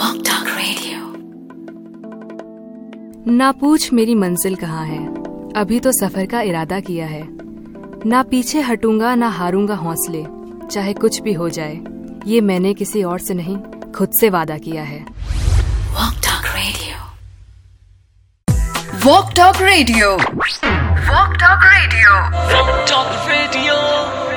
ना पूछ मेरी मंजिल कहाँ है, अभी तो सफर का इरादा किया है। ना पीछे हटूंगा ना हारूंगा हौसले, चाहे कुछ भी हो जाए, ये मैंने किसी और से नहीं खुद से वादा किया है। Walk Talk Radio. Walk Talk Radio. Walk Talk Radio. Walk Talk Radio.